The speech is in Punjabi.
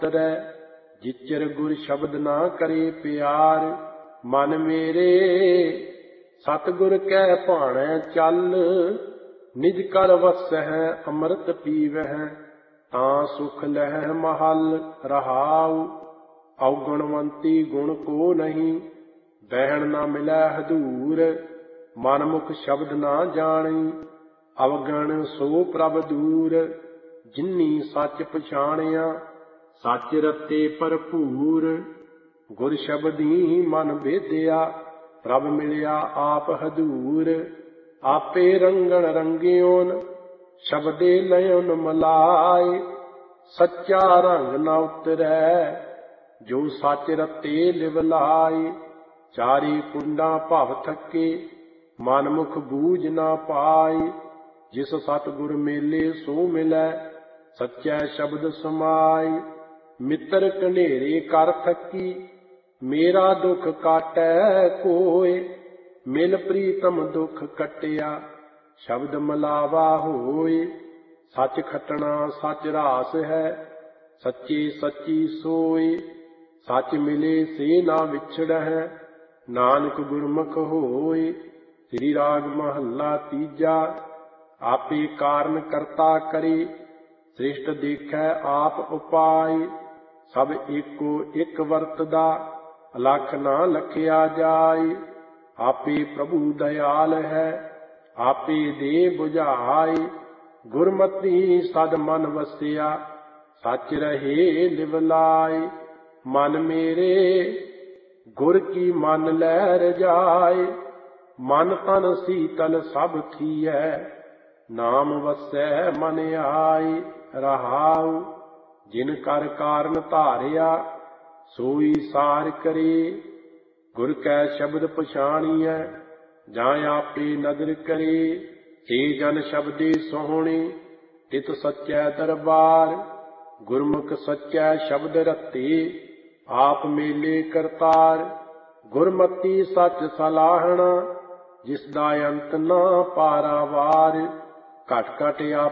ਉਤਰੈ। ਜਿਚਰ ਗੁਰ ਸ਼ਬਦ ਨਾ ਕਰੇ ਪਿਆਰ, ਮਨ ਮੇਰੇ ਸਤਿਗੁਰ ਕੈ ਭਾਣੈ ਚੱਲ। ਨਿਜ ਕਰ ਵਸਹਿ ਅੰਮ੍ਰਿਤ ਪੀਵਹਿ, ਤਾਂ ਸੁਖ ਲਹਿ ਮਹਲ ਰਹਾਉ। ਔਗੁਣਵੰਤੀ ਗੁਣ ਕੋ ਨਹੀਂ, ਬਹਿਣ ਨਾ ਮਿਲੈ ਹਦੂਰ। ਮਨ ਮੁਖ ਸ਼ਬਦ ਨਾ ਜਾਣੀ, ਅਵਗਣ ਸੋ ਪ੍ਰਭ ਦੂਰ। ਜਿਨੀ ਸੱਚ ਪਛਾਣਿਆ, ਸੱਚ ਰਤੇ ਭਰਪੂਰ। ਗੁਰ ਸ਼ਬਦੀ ਮਨ ਭੇਦਿਆ, ਪ੍ਰਭ ਮਿਲਿਆ ਆਪ ਹਦੂਰ। ਆਪੇ ਰੰਗਣ ਰੰਗਿਓਨ, ਸ਼ਬਦੇ ਲਇਓਨ ਮਲਾਏ। ਸੱਚਾ ਰੰਗ ਨਾ ਉਤਰੈ, ਜੋ ਸੱਚ ਰਤੇ ਲਿਵ ਲਾਏ। ਚਾਰੇ ਕੁੰਡਾਂ ਭਵ ਥੱਕੇ, ਮਨ ਮੁਖ ਬੂਝ ਨਾ ਪਾਏ। ਜਿਸ ਸਤਿਗੁਰ ਮੇਲੇ ਸੋ ਮਿਲੈ, ਸੱਚੈ ਸ਼ਬਦ ਸਮਾਏ। ਮਿੱਤਰ ਕਨੇਰੇ ਕਰ ਥੱਕੀ, ਮੇਰਾ ਦੁੱਖ ਕਾਟੈ ਕੋਇ। ਮਿਲ ਪ੍ਰੀਤਮ ਦੁੱਖ ਕਟਿਆ, ਸ਼ਬਦ ਮਲਾਵਾ ਹੋਇ। ਸੱਚ ਖਟਣਾ ਸੱਚ ਰਾਸ ਹੈ, ਸੱਚੇ ਸੱਚੀ ਸੋਇ। ਸੱਚ ਮਿਲੇ ਸੇ ਨਾ ਵਿਛੜਹਿ, ਨਾਨਕ ਗੁਰਮੁਖ ਹੋਇ। ਸ੍ਰੀ ਰਾਗ ਮਹੱਲਾ ਤੀਜਾ। ਆਪੇ ਕਾਰਨ ਕਰਤਾ ਕਰੇ, ਸ੍ਰਿਸ਼ਟ ਦੇਖੈ ਆਪ ਉਪਾਇ। ਸਭ ਏਕੋ ਇੱਕ ਵਰਤਦਾ, ਅਲਖ ਨਾ ਲਖਿਆ ਜਾਇ। ਆਪੇ ਪ੍ਰਭੂ ਦਇਆਲ ਹੈ, ਆਪੇ ਦੇ ਬੁਝਾਇ। ਗੁਰਮਤਿ ਸਦ ਮਨ ਵਸਿਆ, ਸੱਚ ਰਹੇ ਲਿਵ ਲਾਇ। ਮਨ ਮੇਰੇ ਗੁਰ ਕੀ ਮਨ ਲੈ ਰਜਾਇ, ਮਨ ਤਨ ਸੀਤਲ ਸਭ ਥੀਐ। ਨਾਮ ਵਸੈ ਮਨ ਆਇ ਰਹਾਉ। ਜਿਨ ਕਰ ਕਾਰਨ ਧਾਰਿਆ, ਸੋਈ ਸਾਰ ਕਰੇ। ਗੁਰ ਕੈ ਸ਼ਬਦ ਪਛਾਣੀਐ, ਜਾਂ ਆਪੇ ਨਦਰ ਕਰੇ। ਸੇ ਜਨ ਸ਼ਬਦੇ ਸੋਹਣੇ, ਤਿਤ ਸੱਚੈ ਦਰਬਾਰ। ਗੁਰਮੁਖ ਸੱਚੈ ਸ਼ਬਦ ਰਤੇ, ਆਪ ਮੇਲੇ ਕਰਤਾਰ। ਗੁਰਮਤਿ ਸੱਚ ਸਲਾਹਣਾ, ਜਿਸ ਦਾ ਅੰਤ ਨਾ ਪਾਰਾਵਾਰ। ਘਟ ਘਟ